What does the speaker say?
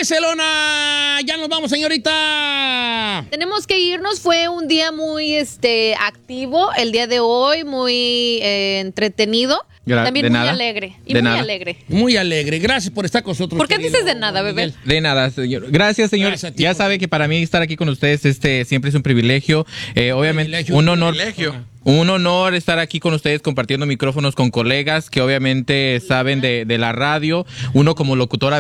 Barcelona. Ya nos vamos, señorita. Tenemos que irnos. Fue un día muy activo el día de hoy, muy entretenido. También muy alegre. Y muy alegre. Muy alegre. Gracias por estar con nosotros. ¿Por qué dices de nada, bebé? De nada, señor. Gracias, señor. Gracias a ti, ya sabe que para mí estar aquí con ustedes siempre es un privilegio. Obviamente, un honor. Un honor estar aquí con ustedes compartiendo micrófonos con colegas que obviamente saben de la radio. Uno como locutora